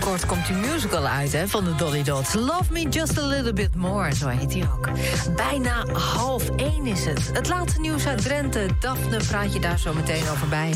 binnenkort komt die musical uit, hè, van de Dolly Dots. Love Me Just a Little Bit More, zo heet die ook. Bijna 12:30 is het. Het laatste nieuws uit Drenthe. Daphne praat je daar zo meteen over bij.